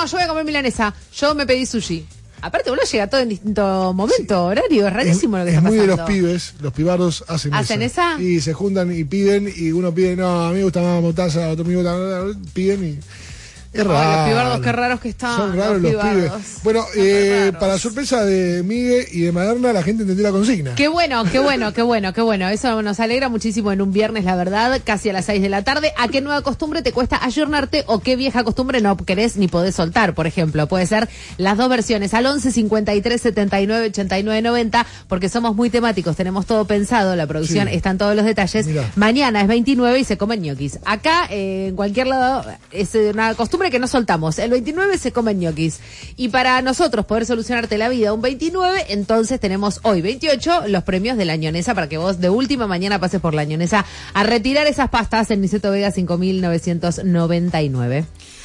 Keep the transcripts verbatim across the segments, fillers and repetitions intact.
yo voy a comer milanesa. Yo me pedí sushi. Aparte, uno llega todo en distinto momento, sí. horario, es rarísimo es, lo que es está pasando. Es muy de los pibes, los pibardos hacen, ¿Hacen esa. esa. Y se juntan y piden, y uno pide, no, a mí me gusta más mostaza, a otro me gusta, piden y... Es raro. Oh, los pibardos, qué raros que están. Son raros los, los pibes. Bueno, eh, para sorpresa de Miguel y de Maderna, la gente entendió la consigna. Qué bueno, qué bueno, qué bueno, qué bueno. Eso nos alegra muchísimo en un viernes, la verdad, casi a las seis de la tarde. ¿A qué nueva costumbre te cuesta ayornarte o qué vieja costumbre no querés ni podés soltar? Por ejemplo, puede ser las dos versiones, al once cincuenta y tres setenta y nueve ochenta y nueve noventa, porque somos muy temáticos, tenemos todo pensado, la producción, sí. están todos los detalles. Mirá. Mañana es veintinueve y se comen ñoquis. Acá, eh, en cualquier lado, es una costumbre que no soltamos. El veintinueve se comen ñoquis. Y para nosotros poder solucionarte la vida un veintinueve, entonces tenemos hoy veintiocho los premios de la ñonesa para que vos de última mañana pases por la ñonesa a retirar esas pastas en Niceto Vega cinco mil novecientos noventa y nueve.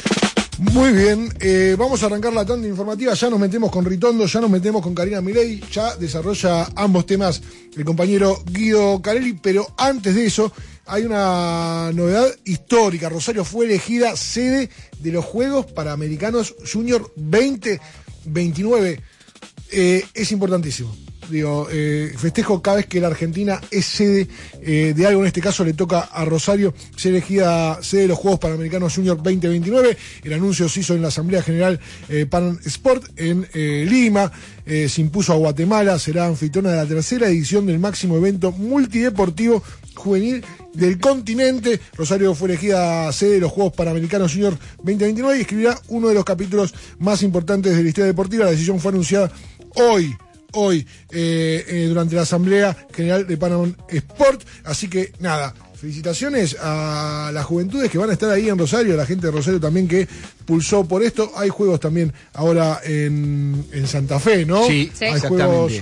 Muy bien, eh, vamos a arrancar la tanda informativa, ya nos metemos con Ritondo, ya nos metemos con Karina Milei, ya desarrolla ambos temas el compañero Guido Carelli, pero antes de eso hay una novedad histórica. Rosario fue elegida sede de los Juegos Panamericanos Junior veinte veintinueve. Eh, es importantísimo. Digo, eh, festejo cada vez que la Argentina es sede eh, de algo. En este caso le toca a Rosario ser elegida sede de los Juegos Panamericanos Junior veinte veintinueve. El anuncio se hizo en la Asamblea General eh, Pan Sport en eh, Lima. Eh, se impuso a Guatemala, será anfitriona de la tercera edición del máximo evento multideportivo juvenil del continente. Rosario fue elegida sede de los Juegos Panamericanos Junior veinte veintinueve y escribirá uno de los capítulos más importantes de la historia deportiva. La decisión fue anunciada hoy. Hoy, eh, eh, durante la Asamblea General de Panam Sport. Así que, nada, felicitaciones a las juventudes que van a estar ahí en Rosario, a la gente de Rosario también que pulsó por esto. Hay juegos también ahora en, en Santa Fe, ¿no? Sí, sí. Hay Exactamente. Juegos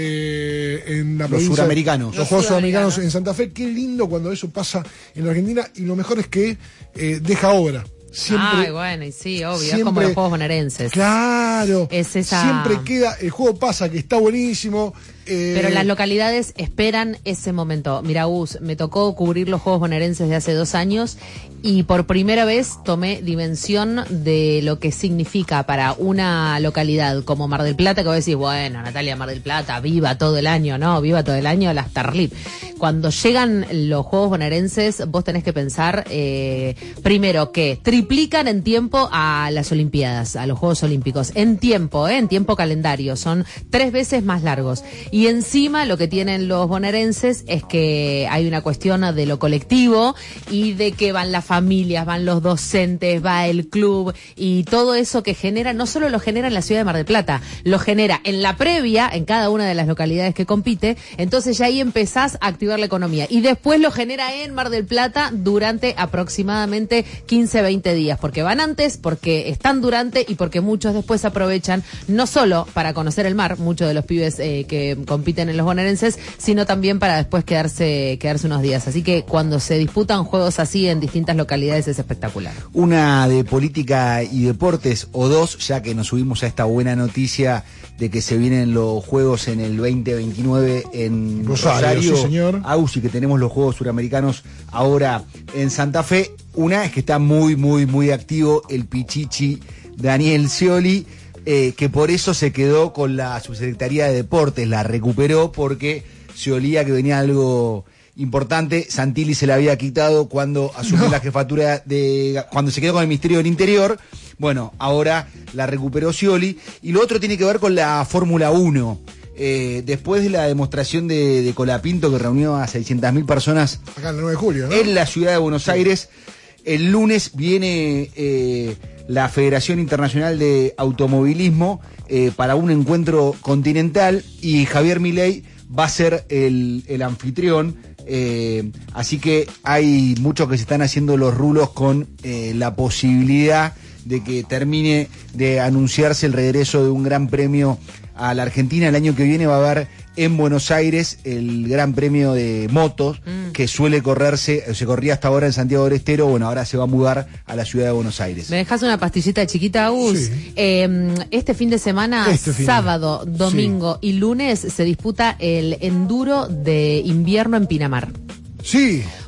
eh, en la los provincia. suramericanos. Los, los Juegos Sudamericanos en Santa Fe. Qué lindo cuando eso pasa en la Argentina. Y lo mejor es que eh, deja obra. Siempre, Ay, bueno, y sí, obvio, siempre, es como los Juegos Bonaerenses. Claro, es esa... siempre queda, el juego pasa que está buenísimo. Eh... Pero las localidades esperan ese momento. Mira, Gus, me tocó cubrir los Juegos Bonaerenses de hace dos años y por primera vez tomé dimensión de lo que significa para una localidad como Mar del Plata, que vos decís, bueno, Natalia, Mar del Plata, viva todo el año, ¿no? Viva todo el año las Starlip. Cuando llegan los Juegos Bonaerenses, vos tenés que pensar, eh, primero, que triplican en tiempo a las Olimpiadas, a los Juegos Olímpicos. En tiempo, ¿eh? En tiempo calendario. Son tres veces más largos. Y encima lo que tienen los bonaerenses es que hay una cuestión de lo colectivo y de que van las familias, van los docentes, va el club y todo eso que genera, no solo lo genera en la ciudad de Mar del Plata, lo genera en la previa, en cada una de las localidades que compite, entonces ya ahí empezás a activar la economía. Y después lo genera en Mar del Plata durante aproximadamente quince, veinte días, porque van antes, porque están durante y porque muchos después aprovechan, no solo para conocer el mar, muchos de los pibes eh, que compiten en los bonaerenses, sino también para después quedarse quedarse unos días. Así que cuando se disputan juegos así en distintas localidades es espectacular. Una de política y deportes, o dos, ya que nos subimos a esta buena noticia de que se vienen los juegos en el veinte veintinueve en Rosario, Rosario, sí, señor. Ausi, que tenemos los Juegos Suramericanos ahora en Santa Fe. Una es que está muy, muy, muy activo el Pichichi Daniel Scioli, Eh, que por eso se quedó con la subsecretaría de Deportes, la recuperó porque se olía que venía algo importante. Santilli se la había quitado cuando asumió no. la jefatura de, cuando se quedó con el Ministerio del Interior. Bueno, ahora la recuperó Scioli. Y lo otro tiene que ver con la Fórmula uno. Eh, después de la demostración de, de Colapinto, que reunió a seiscientas mil personas acá en el nueve de julio, ¿no? En la ciudad de Buenos Aires, el lunes viene eh, la Federación Internacional de Automovilismo eh, para un encuentro continental y Javier Milei va a ser el, el anfitrión. Eh, así que hay muchos que se están haciendo los rulos con eh, la posibilidad de que termine de anunciarse el regreso de un gran premio a la Argentina. El año que viene va a haber en Buenos Aires el Gran Premio de Motos, mm. que suele correrse, se corría hasta ahora en Santiago del Estero, bueno, ahora se va a mudar a la ciudad de Buenos Aires. ¿Me dejas una pastillita chiquita, Gus? Sí. Eh, este fin de semana, este fin sábado, de... domingo sí. y lunes, se disputa el enduro de invierno en Pinamar. Sí.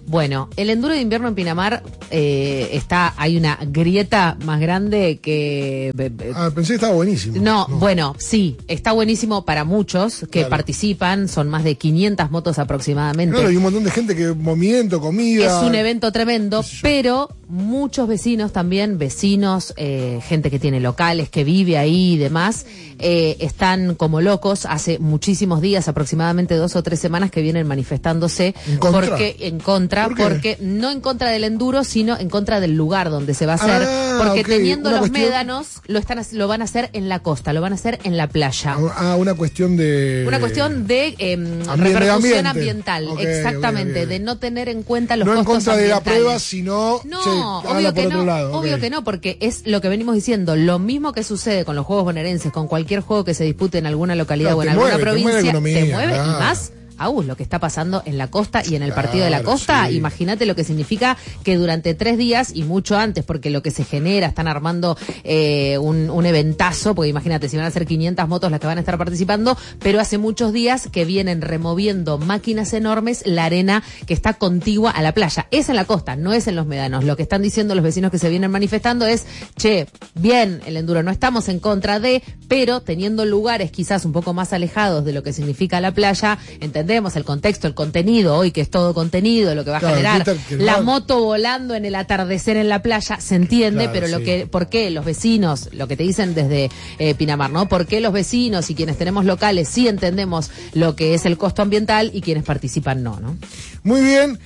Bueno, el enduro de invierno en Pinamar eh, está, hay una grieta más grande que... Ah, pensé que estaba buenísimo. No, no, bueno, sí, está buenísimo para muchos que claro. participan, son más de quinientas motos aproximadamente. Claro, hay un montón de gente que movimiento, comida... Es un evento tremendo, pero muchos vecinos también, vecinos, eh, gente que tiene locales, que vive ahí y demás, eh, están como locos hace muchísimos días, aproximadamente dos o tres semanas que vienen manifestándose ¿En contra? porque en contra, ¿Por qué? porque no en contra del enduro, sino en contra del lugar donde se va a hacer, ah, porque okay. teniendo una los cuestión... médanos lo están lo van a hacer en la costa, lo van a hacer en la playa. Ah, una cuestión de una cuestión de eh, Ambiente, repercusión ambiente. ambiental, Okay, exactamente, okay, okay. de no tener en cuenta los no costos en contra de la prueba, sino no, che, obvio que por no, otro lado. obvio Okay. que no, porque es lo que venimos diciendo, lo mismo que sucede con los Juegos Bonaerenses, con cualquier juego que se dispute en alguna localidad claro, o en te alguna mueve, provincia, te mueve, economía, te mueve claro. y más. Aún lo que está pasando en la costa y en el claro, partido de la costa, sí. Imagínate lo que significa que durante tres días y mucho antes, porque lo que se genera, están armando eh, un, un eventazo, porque imagínate, si van a ser quinientas motos las que van a estar participando, pero hace muchos días que vienen removiendo máquinas enormes la arena que está contigua a la playa. Es en la costa, no es en los médanos. Lo que están diciendo los vecinos que se vienen manifestando es, che, bien el enduro, no estamos en contra de, pero teniendo lugares quizás un poco más alejados de lo que significa la playa, entendemos el contexto, el contenido, hoy que es todo contenido, lo que va a claro, generar Twitter, que la no... moto volando en el atardecer en la playa, se entiende, claro, pero lo sí. que, ¿por qué los vecinos, lo que te dicen desde eh, Pinamar, ¿no? ¿Por qué los vecinos y quienes tenemos locales sí entendemos lo que es el costo ambiental y quienes participan no, ¿no? Muy bien,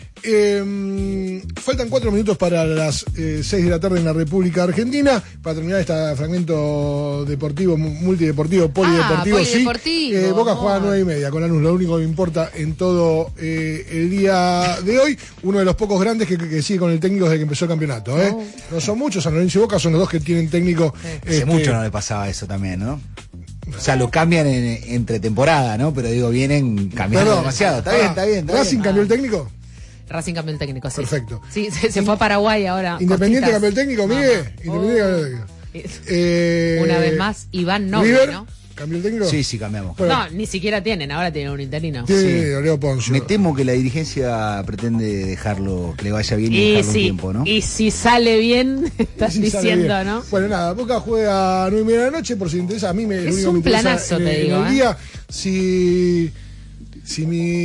eh, faltan cuatro minutos para las eh, seis de la tarde en la República Argentina, para terminar este fragmento deportivo, multideportivo, polideportivo. Ah, polideportivo. Sí. Eh, Boca juega a nueve y media con Lanús, lo único que me importa en todo eh, el día de hoy. Uno de los pocos grandes que, que, que sigue con el técnico desde que empezó el campeonato. ¿eh? No. no son muchos, San Lorenzo y Boca son los dos que tienen técnico. Sí. Este, Hace mucho no le pasaba eso también, ¿no? O sea, lo cambian en, entre temporada, ¿no? Pero digo, vienen cambiando Perdón, demasiado. Está ah, bien, está bien. Está ¿Racing bien. cambió el técnico? Racing cambió el técnico, sí. Perfecto. Sí, se, se fue a Paraguay ahora. Independiente Costitas. cambió el técnico, Miguel. Oh. Independiente cambió el técnico. Eh, Una vez más, Iván Noble, River, ¿no? ¿cambió el técnico? Sí, sí, cambiamos. Bueno, No, ni siquiera tienen, ahora tienen un interino. tiene Sí. Leo Poncio. Me temo que la dirigencia pretende dejarlo, que le vaya bien y, Y dejarlo si, un tiempo, ¿no? y si sale bien, estás Sí, sale diciendo, bien. ¿no? Bueno, nada, Boca juega a nueve y media de la noche, por si te interesa. A mí me, Es lo único un que me interesa planazo, en, te en digo, el ¿eh? día. Si, si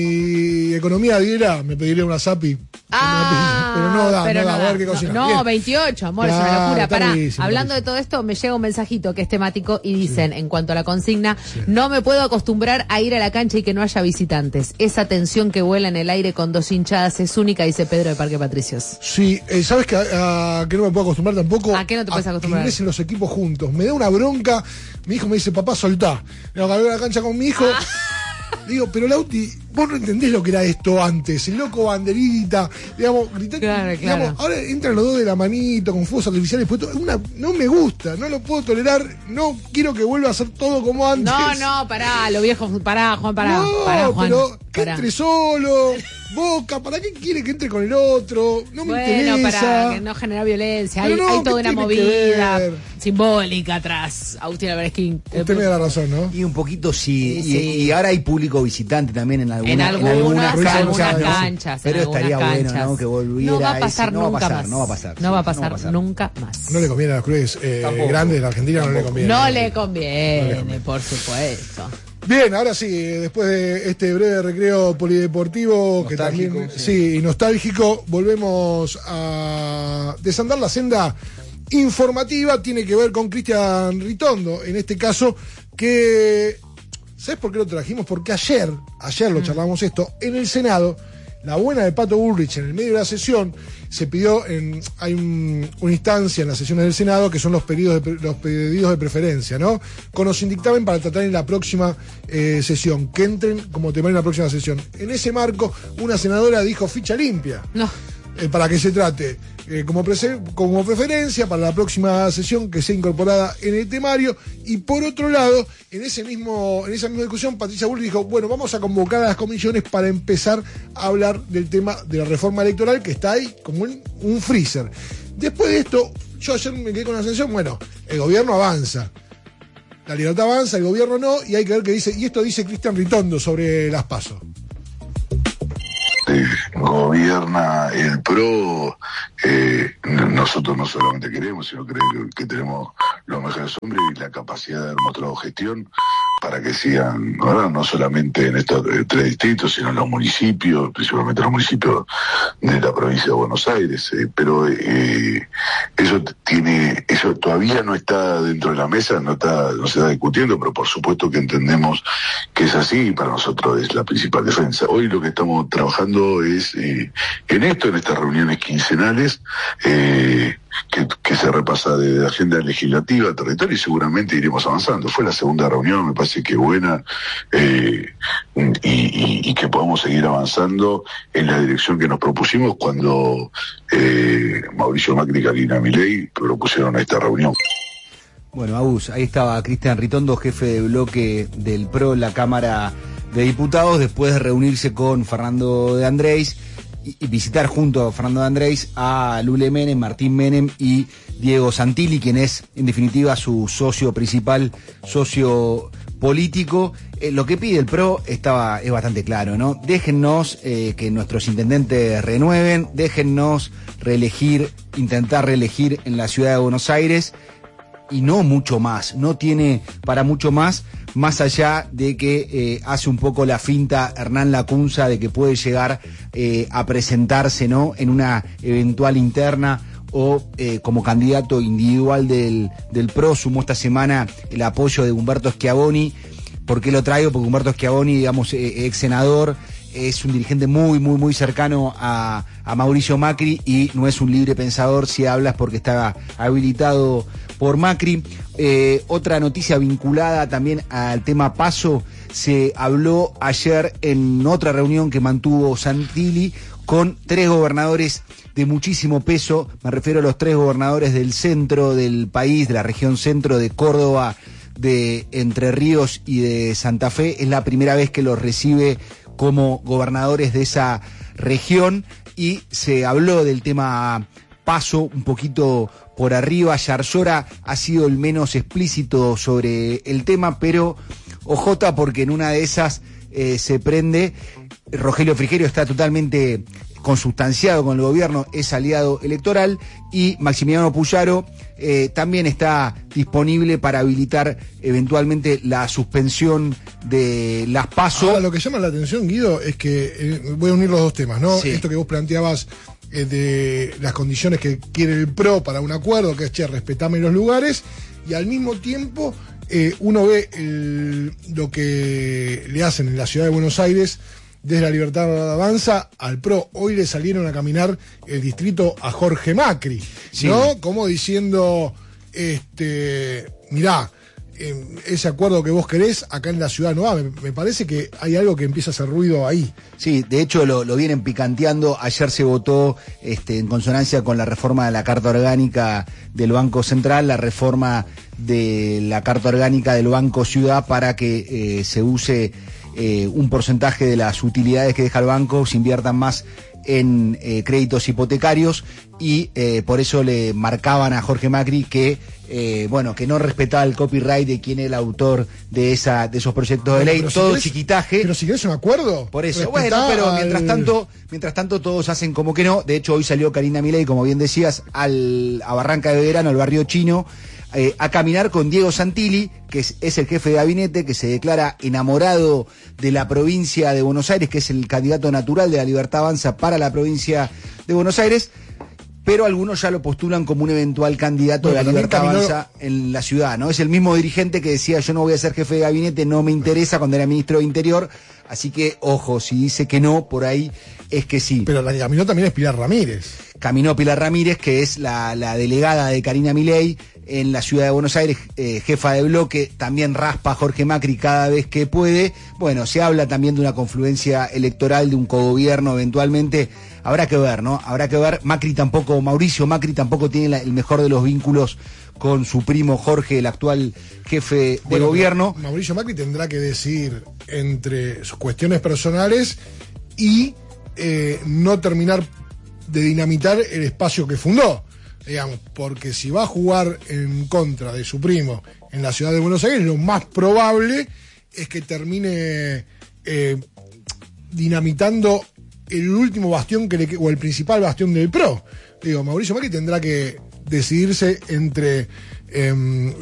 mi economía diera, me pediría una Zapi. Ah, pero no da, pero no da, no a ver da. qué cocina. No, Bien. veintiocho, amor, es Claro, una locura. está Pará, buenísimo, hablando buenísimo. de todo esto, me llega un mensajito que es temático y dicen, en cuanto a la consigna, no me puedo acostumbrar a ir a la cancha y que no haya visitantes. Esa tensión que vuela en el aire con dos hinchadas es única, dice Pedro de Parque Patricios. Sí, eh, ¿sabes que a, a que no me puedo acostumbrar tampoco? ¿A qué no te puedes acostumbrar? Que ingresen los equipos juntos. Me da una bronca. Mi hijo me dice, papá, soltá. Me voy a la cancha con mi hijo. Ah. Digo, pero Lauti, vos no entendés lo que era esto antes. El loco banderita, digamos, gritando. Claro, claro. Digamos, ahora entran los dos de la manito, con fuegos artificiales puestos. Una, no me gusta, no lo puedo tolerar. No quiero que vuelva a ser todo como antes. No, no, pará, lo viejo, pará, Juan, pará. No, pará, Juan, pero que pará. entre solo. Boca, ¿para qué quiere que entre con el otro? No me Bueno, interesa. para que no generar violencia. Hay, Pero no, hay ¿qué toda una tiene que movida ver? simbólica atrás. Agustín Alvarezquín. Usted me da la razón, ¿no? Y un poquito sí, Sí, y, sí. y ahora hay público visitante también en, alguna, En en algunas, algunas en canchas, algunas ¿no? canchas, Pero en algunas estaría canchas. bueno, ¿no? Que volviera No va a pasar ese- no va a nunca pasar, más. no va a pasar, No sí, va a pasar, pasar. nunca más. No le conviene a los clubes eh, Tampoco. grandes de la Argentina, no le conviene. No le conviene, por supuesto. Bien, ahora sí, después de este breve recreo polideportivo, que Nostálgico, también, sí. sí, nostálgico, volvemos a desandar la senda informativa. Tiene que ver con Cristian Ritondo, en este caso, que, ¿sabes por qué lo trajimos? Porque ayer, ayer lo charlamos esto, en el Senado, la buena de Pato Bullrich, en el medio de la sesión, se pidió, en, hay un, una instancia en las sesiones del Senado que son los pedidos de, los pedidos de preferencia, ¿no? Con los dictamen para tratar en la próxima eh, sesión, que entren como tema en la próxima sesión. En ese marco, una senadora dijo ficha limpia. No. Eh, para que se trate eh, como, prese- como preferencia para la próxima sesión que sea incorporada en el temario. Y por otro lado, en ese mismo en esa misma discusión, Patricia Bullrich dijo, bueno, vamos a convocar a las comisiones para empezar a hablar del tema de la reforma electoral, que está ahí como un, un freezer. Después de esto, yo ayer me quedé con la sensación, bueno, el gobierno avanza, la libertad avanza, el gobierno no, y hay que ver qué dice, y esto dice Cristian Ritondo sobre las PASO. De gobierna el PRO, eh, nosotros no solamente queremos, sino que, que tenemos los mejores hombres y la capacidad de haber mostrado gestión para que sigan, ¿verdad? No solamente en estos tres distritos, sino en los municipios, principalmente los municipios de la provincia de Buenos Aires, eh, pero eh, eso tiene, eso todavía no está dentro de la mesa, no está, no se está discutiendo, pero por supuesto que entendemos que es así y para nosotros es la principal defensa. Hoy lo que estamos trabajando es eh, en esto, en estas reuniones quincenales, eh, que, que se repasa de, de agenda legislativa al territorio y seguramente iremos avanzando. Fue la segunda reunión, me parece que buena, eh, y, y, y que podamos seguir avanzando en la dirección que nos propusimos cuando eh, Mauricio Macri y Karina Milei propusieron esta reunión. Bueno, Agus, ahí estaba Cristian Ritondo, jefe de bloque del PRO en la Cámara de Diputados, después de reunirse con Fernando de Andrés y, y visitar junto a Fernando de Andrés a Lule Menem, Martín Menem y Diego Santilli, quien es en definitiva su socio principal, socio político. Eh, lo que pide el PRO estaba, es bastante claro, ¿no? Déjennos eh, que nuestros intendentes renueven, déjennos reelegir, intentar reelegir en la ciudad de Buenos Aires, y no mucho más, no tiene para mucho más, más allá de que eh, hace un poco la finta Hernán Lacunza de que puede llegar eh, a presentarse, ¿no?, en una eventual interna o eh, como candidato individual del, del PRO. Sumó esta semana el apoyo de Humberto Schiavoni. ¿Por qué lo traigo? Porque Humberto Schiavoni, digamos, eh, ex senador, es un dirigente muy, muy, muy cercano a, a Mauricio Macri y no es un libre pensador. Si hablas porque está habilitado por Macri. Eh, otra noticia vinculada también al tema Paso, se habló ayer en otra reunión que mantuvo Santilli con tres gobernadores de muchísimo peso. Me refiero a los tres gobernadores del centro del país, de la región centro, de Córdoba, de Entre Ríos y de Santa Fe. Es la primera vez que los recibe como gobernadores de esa región y se habló del tema Paso un poquito por arriba. Yarlora ha sido el menos explícito sobre el tema, pero ojota porque en una de esas eh, se prende. Rogelio Frigerio está totalmente consustanciado con el gobierno, es aliado electoral, y Maximiliano Puyaro eh, también está disponible para habilitar eventualmente la suspensión de las PASO. Ahora, lo que llama la atención, Guido, es que eh, voy a unir los dos temas, ¿no? Sí. Esto que vos planteabas eh, de las condiciones que quiere el PRO para un acuerdo, que es, che, respetame los lugares, y al mismo tiempo eh, uno ve el, lo que le hacen en la ciudad de Buenos Aires desde La Libertad Avanza al PRO. Hoy le salieron a caminar el distrito a Jorge Macri, sí, ¿no? Como diciendo, este, mirá, eh, ese acuerdo que vos querés, acá en la ciudad no va. Me, me parece que hay algo que empieza a hacer ruido ahí. Sí, de hecho lo, lo vienen picanteando. Ayer se votó este, en consonancia con la reforma de la Carta Orgánica del Banco Central, la reforma de la Carta Orgánica del Banco Ciudad para que eh, se use Eh, un porcentaje de las utilidades que deja el banco, se inviertan más en eh, créditos hipotecarios, y eh, por eso le marcaban a Jorge Macri que eh, bueno, que no respetaba el copyright de quién era el autor de esa de esos proyectos de ley, pero todo si querés, chiquitaje. Pero si querés un acuerdo, por eso, bueno, pero al... mientras tanto, mientras tanto todos hacen como que no. De hecho, hoy salió Karina Milei, como bien decías, al a Barranca de Verano, al barrio chino, Eh, a caminar con Diego Santilli, que es, es el jefe de gabinete, que se declara enamorado de la provincia de Buenos Aires, que es el candidato natural de La Libertad Avanza para la provincia de Buenos Aires, pero algunos ya lo postulan como un eventual candidato bueno, de La Libertad caminó... Avanza en la ciudad, ¿no? Es el mismo dirigente que decía, yo no voy a ser jefe de gabinete, no me interesa, cuando era ministro de Interior, así que, ojo, si dice que no, por ahí es que sí. Pero la que caminó también es Pilar Ramírez. Caminó Pilar Ramírez, que es la, la delegada de Karina Milei en la ciudad de Buenos Aires, eh, jefa de bloque, también raspa a Jorge Macri cada vez que puede. Bueno, se habla también de una confluencia electoral, de un cogobierno eventualmente. Habrá que ver, ¿no? Habrá que ver. Macri tampoco, Mauricio Macri tampoco tiene la, el mejor de los vínculos con su primo Jorge, el actual jefe de bueno, gobierno. Mauricio Macri tendrá que decidir entre sus cuestiones personales y eh, no terminar de dinamitar el espacio que fundó, digamos, porque si va a jugar en contra de su primo en la ciudad de Buenos Aires, lo más probable es que termine eh, dinamitando el último bastión que le, o el principal bastión del P R O. Digo, Mauricio Macri tendrá que decidirse entre eh,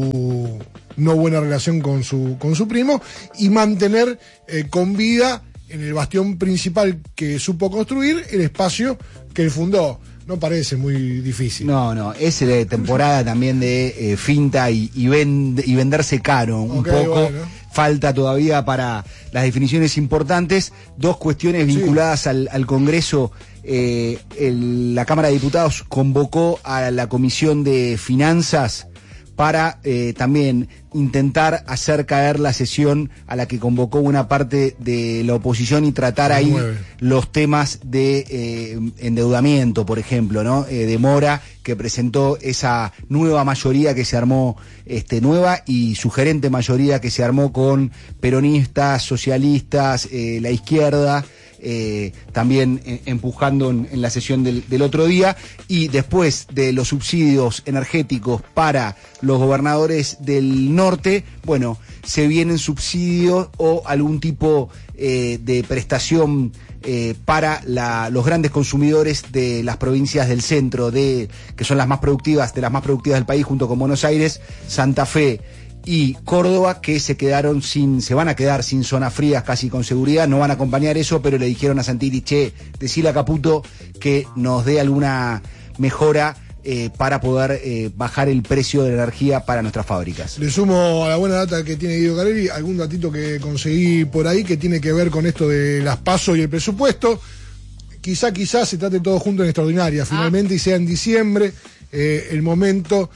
su no buena relación con su, con su primo y mantener eh, con vida en el bastión principal que supo construir el espacio que él fundó. No parece muy difícil. No, no, es de temporada también de eh, finta y, y, vend, y venderse caro un Okay, poco. bueno. Falta todavía para las definiciones importantes. Dos cuestiones vinculadas sí. al, al Congreso. Eh, el, la Cámara de Diputados convocó a la Comisión de Finanzas para eh, también intentar hacer caer la sesión a la que convocó una parte de la oposición y tratar ahí los temas de eh, endeudamiento, por ejemplo, ¿no? Eh, de Mora, que presentó esa nueva mayoría que se armó, este, nueva y sugerente mayoría que se armó con peronistas, socialistas, eh, la izquierda, Eh, también eh, empujando en, en la sesión del, del otro día, y después de los subsidios energéticos para los gobernadores del norte, bueno, se vienen subsidios o algún tipo eh, de prestación eh, para la, los grandes consumidores de las provincias del centro, de que son las más productivas, de las más productivas del país, junto con Buenos Aires, Santa Fe y Córdoba, que se quedaron sin, se van a quedar sin zonas frías casi con seguridad, no van a acompañar eso, pero le dijeron a Santilli, che, decile a Caputo que nos dé alguna mejora eh, para poder eh, bajar el precio de la energía para nuestras fábricas. Le sumo a la buena data que tiene Guido Carelli, algún datito que conseguí por ahí que tiene que ver con esto de las PASO y el presupuesto. Quizá, quizá se trate todo junto en extraordinaria, finalmente, ah. y sea en diciembre eh, el momento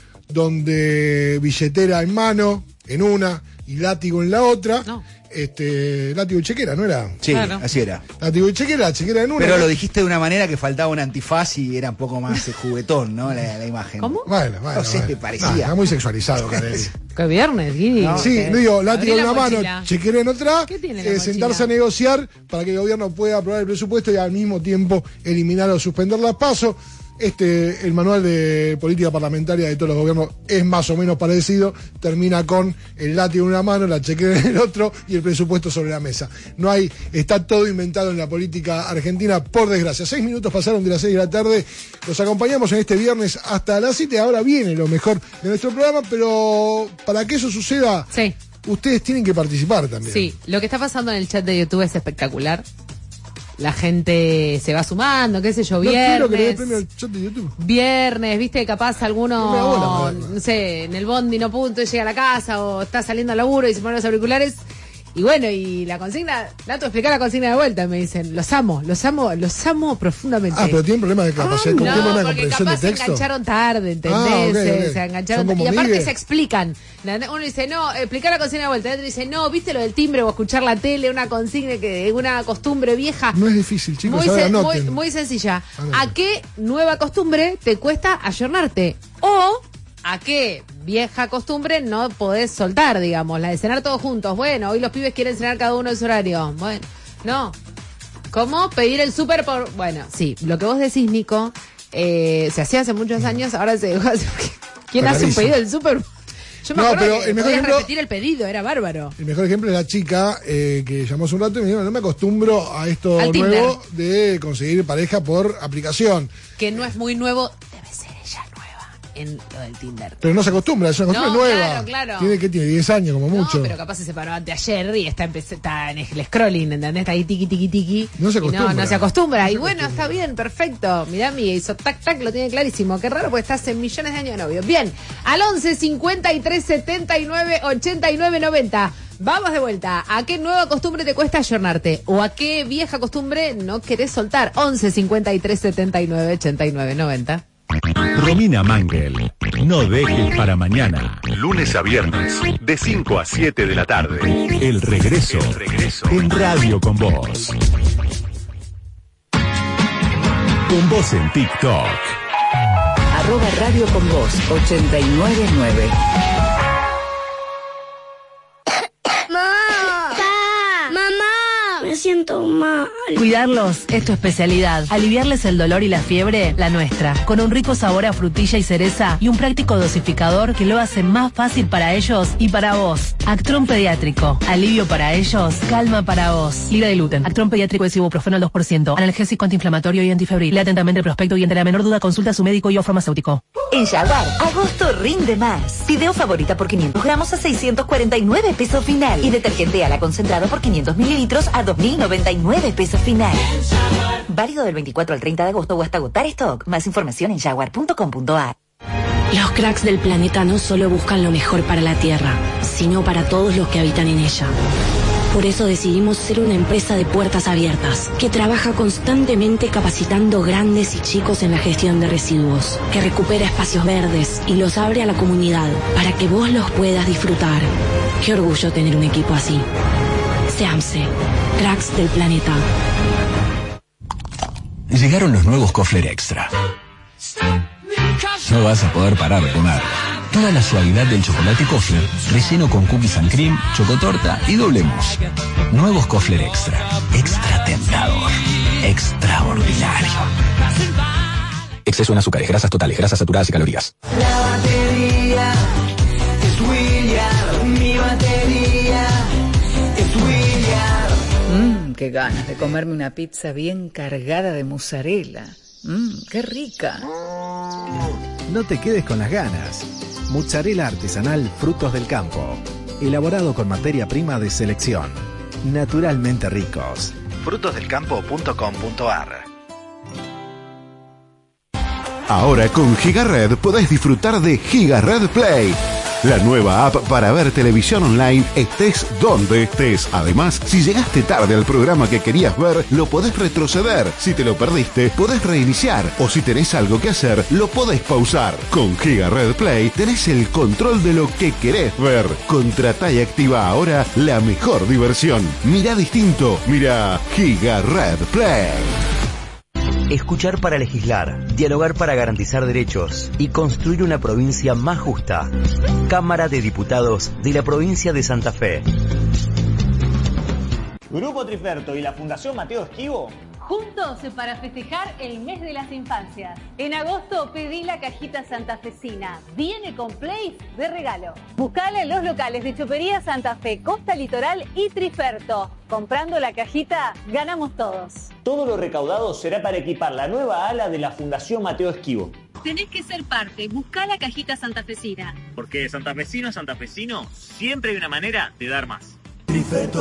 donde billetera en mano, en una, y látigo en la otra. No. Este, látigo y chequera, ¿no era? Sí, claro. Así era. Látigo y chequera, chequera en una. Pero lo dijiste de una manera que faltaba un antifaz y era un poco más juguetón, ¿no? La, la imagen. ¿Cómo? Bueno, bueno. No sé, bueno. te parecía. No, está muy sexualizado, Carelli. ¿Qué viernes, Guidi? No, sí, okay. no digo, látigo en una mano, mochila. chequera en otra, ¿Qué tiene la eh, mochila? sentarse a negociar para que el gobierno pueda aprobar el presupuesto y al mismo tiempo eliminar o suspender las PASO. Este, el manual de política parlamentaria de todos los gobiernos es más o menos parecido, termina con el látigo en una mano, la chequera en el otro y el presupuesto sobre la mesa. No hay, está todo inventado en la política argentina, por desgracia. Seis minutos pasaron de las seis de la tarde, los acompañamos en este viernes hasta las siete, ahora viene lo mejor de nuestro programa, pero para que eso suceda, sí. ustedes tienen que participar también. Sí, lo que está pasando en el chat de YouTube es espectacular. La gente se va sumando, qué sé yo, viernes. No quiero que le dé premio al chat de YouTube. Viernes, viste, capaz alguno, no, no sé, en el bondi no punto y llega a la casa o está saliendo al laburo y se pone los auriculares. Y bueno, y la consigna, Nato, explicar la consigna de vuelta, me dicen, los amo, los amo, los amo profundamente. Ah, pero tienen problemas de capacidad, ah, no, no, porque capaz se engancharon tarde, ¿entendés? Ah, okay, okay. Se engancharon tarde. Y aparte Miguel. Se explican. Uno dice, no, explicar la consigna de vuelta. El otro dice, no, viste lo del timbre o escuchar la tele, una consigna, que una costumbre vieja. No es difícil, chicos, muy, sen- muy, muy sencilla. Anoten. ¿A qué nueva costumbre te cuesta ayornarte? O ¿a qué vieja costumbre no podés soltar, digamos? La de cenar todos juntos. Bueno, hoy los pibes quieren cenar cada uno en su horario. Bueno, no. ¿Cómo? Pedir el súper por... Bueno, sí, lo que vos decís, Nico, eh, se hacía hace muchos años, ahora se dejó hacer... ¿Quién hace un pedido del súper? Yo me no, acuerdo pero que el mejor podías ejemplo, repetir el pedido, era bárbaro. El mejor ejemplo es la chica eh, que llamó hace un rato y me dijo, no me acostumbro a esto Al nuevo Tinder. De conseguir pareja por aplicación. Que no es muy nuevo, debe ser ella nueva en lo del Tinder. Pero no se acostumbra, es una costumbre no, nueva. Claro, claro. Tiene que tiene diez años como mucho. No, pero capaz se separó anteayer y está, está en el scrolling, ¿entendés? Está ahí tiqui, tiqui, tiqui. No se acostumbra. No, no se acostumbra. No se y bueno, acostumbra. está bien, perfecto. Mirá, mi hizo tac, tac, lo tiene clarísimo. Qué raro porque estás en millones de años de novio. Bien, al once cincuenta y tres setenta y nueve ochenta y nueve noventa. Vamos de vuelta. ¿A qué nueva costumbre te cuesta ayornarte? ¿O a qué vieja costumbre no querés soltar? once cincuenta y tres setenta y nueve ochenta y nueve noventa. Romina Mangel, no dejes para mañana. Lunes a viernes, de cinco a siete de la tarde. El regreso, El regreso. en Radio con Vos. Con Vos en TikTok. Arroba Radio con Vos, ochenta y nueve nueve. Mamá. Pa. Mamá. Me siento siento mal. Cuidarlos es tu especialidad. Aliviarles el dolor y la fiebre, la nuestra. Con un rico sabor a frutilla y cereza y un práctico dosificador que lo hace más fácil para ellos y para vos. Actron Pediátrico. Alivio para ellos, calma para vos. Libre de gluten. Actron Pediátrico es ibuprofeno al dos por ciento. Analgésico, antiinflamatorio y antifebril. Lea atentamente el prospecto y ante la menor duda consulta a su médico y o farmacéutico. En Jaguar, agosto rinde más. Fideo favorita por quinientos gramos a seiscientos cuarenta y nueve pesos final. Y detergente ala concentrado por quinientos mililitros a dos mil noventa y nueve pesos final. Válido del veinticuatro al treinta de agosto o hasta agotar stock. Más información en jaguar punto com punto a r. Los cracks del planeta no solo buscan lo mejor para la Tierra, sino para todos los que habitan en ella. Por eso decidimos ser una empresa de puertas abiertas, que trabaja constantemente capacitando grandes y chicos en la gestión de residuos, que recupera espacios verdes y los abre a la comunidad para que vos los puedas disfrutar. Qué orgullo tener un equipo así. SEAMSE, cracks del planeta. Llegaron los nuevos Kofler Extra. No vas a poder parar de comer. Toda la suavidad del chocolate Kofler, relleno con cookies and cream, chocotorta y doble mousse. Nuevos Kofler Extra. Extra tentador. Extraordinario. Exceso en azúcares, grasas totales, grasas saturadas y calorías. La batería es William. Mi batería es William. Mmm, qué ganas de comerme una pizza bien cargada de mozzarella. Mmm, qué rica. No te quedes con las ganas. Mozzarella artesanal Frutos del Campo. Elaborado con materia prima de selección. Naturalmente ricos. frutos del campo punto com punto a r. Ahora con GigaRed podés disfrutar de GigaRed Play, la nueva app para ver televisión online estés donde estés. Además, si llegaste tarde al programa que querías ver, lo podés retroceder. Si te lo perdiste, podés reiniciar. O si tenés algo que hacer, lo podés pausar. Con GigaRed Play tenés el control de lo que querés ver. Contratá y activa ahora la mejor diversión. Mirá distinto. Mirá GigaRed Play. Escuchar para legislar, dialogar para garantizar derechos y construir una provincia más justa. Cámara de Diputados de la provincia de Santa Fe. Grupo Triferto y la Fundación Mateo Esquivo. Juntos para festejar el mes de las infancias. En agosto pedí la cajita santafesina. Viene con Play de regalo. Buscala en los locales de Chopería Santa Fe, Costa Litoral y Triferto. Comprando la cajita, ganamos todos. Todo lo recaudado será para equipar la nueva ala de la Fundación Mateo Esquivo. Tenés que ser parte. Buscá la cajita santafesina. Porque de santafesino a santafesino siempre hay una manera de dar más. Triferto